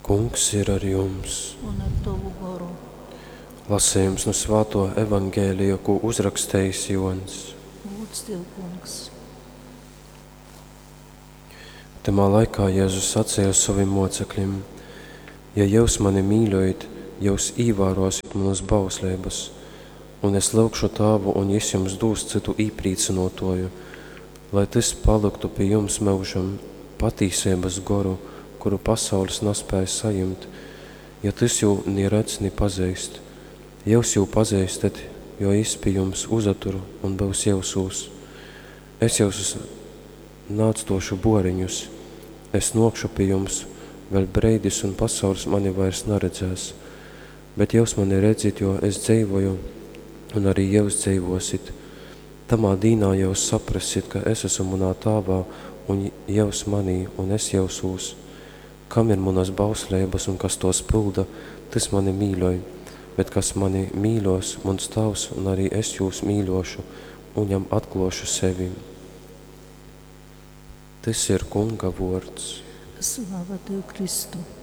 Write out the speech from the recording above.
Kungs ir ar jums. Un ar tavu garu. Lasījums no Svēto evaņģēliju, ko uzrakstījis Jons. Lūdz Tev, Kungs. Tamā laikā Jēzus sacīja saviem mocekļiem: Ja jūs mani mīļojat, jūs īvērosiet manas bauslības, un es lūgšu Tēvu, un es jums dos citu īprīcinotoju, lai tas paliktu pie jums mūžam, patīsības garu, kuru pasaules nespēja sajimt, ja tas jau neredz, ne pazīst. Jūs jau pazīstat, jo es pie jums uzaturu un būs jūsūs. Es jūs nāctošu boriņus, es nokšu pie jums vēl breidis, un pasaules mani vairs neredzēs. Bet jūs mani redzit, jo es dzīvoju, un arī jūs dzīvosit. Tamā dīnā jūs saprasit, ka es esmu manā Tēvā, un jūs manī, un es jūsūs. Kam ir manas bauslības, un kas tos pilda, tas mani mīļoja. Bet kas mani mīļos, mans Tēvs, un arī es jūs mīļošu, un viņam atklāšu sevi. Tas ir Kunga vārds. Slava Tev, Kristu.